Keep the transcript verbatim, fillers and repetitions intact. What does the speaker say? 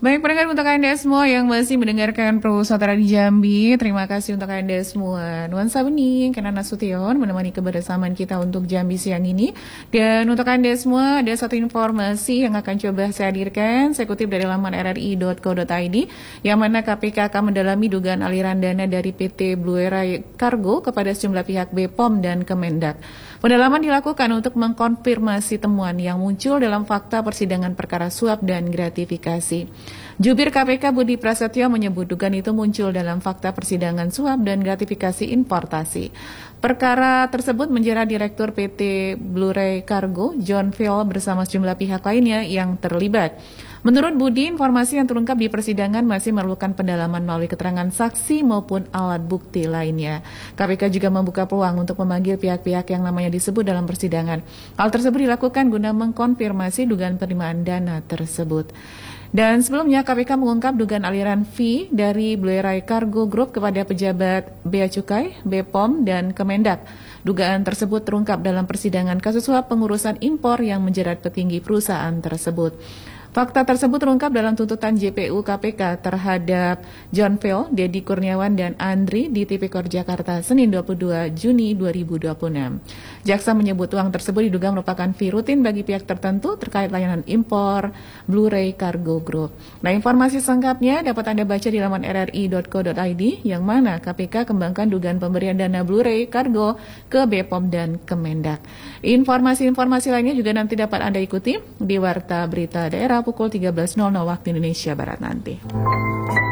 Baik pendengar, untuk Anda semua yang masih mendengarkan Pro Suara di Jambi, terima kasih untuk Anda semua. Nuansa Bening, Kenan Nasution menemani kebersamaan kita untuk Jambi siang ini. Dan untuk Anda semua ada satu informasi yang akan coba saya hadirkan. Saya kutip dari laman r r i dot co dot i d, yang mana K P K akan mendalami dugaan aliran dana dari P T Blue Air Cargo kepada sejumlah pihak B P O M dan Kemendak. Pendalaman dilakukan untuk mengkonfirmasi temuan yang muncul dalam fakta persidangan perkara suap dan gratifikasi. Jubir K P K Budi Prasetyo menyebut dugaan itu muncul dalam fakta persidangan suap dan gratifikasi importasi. Perkara tersebut menjerat Direktur P T Blue Air Cargo, John Phil, bersama sejumlah pihak lainnya yang terlibat. Menurut Budi, informasi yang terungkap di persidangan masih memerlukan pendalaman melalui keterangan saksi maupun alat bukti lainnya. K P K juga membuka peluang untuk memanggil pihak-pihak yang namanya disebut dalam persidangan. Hal tersebut dilakukan guna mengkonfirmasi dugaan penerimaan dana tersebut. Dan sebelumnya K P K mengungkap dugaan aliran fee dari Blue Air Cargo Group kepada pejabat Bea Cukai, B P O M, dan Kemendak. Dugaan tersebut terungkap dalam persidangan kasus suap pengurusan impor yang menjerat petinggi perusahaan tersebut. Fakta tersebut terungkap dalam tuntutan J P U K P K terhadap John Phil, Dedi Kurniawan, dan Andri di Tipikor Jakarta Senin dua puluh dua Juni dua ribu dua puluh enam. Jaksa menyebut uang tersebut diduga merupakan fee rutin bagi pihak tertentu terkait layanan impor Blue Air Cargo Group. Nah, informasi selengkapnya dapat Anda baca di laman r r i dot co dot i d, yang mana K P K kembangkan dugaan pemberian dana Blue Air Cargo ke B P O M dan Kemendak. Informasi-informasi lainnya juga nanti dapat Anda ikuti di Warta Berita Daerah pukul tiga belas waktu Indonesia Barat nanti.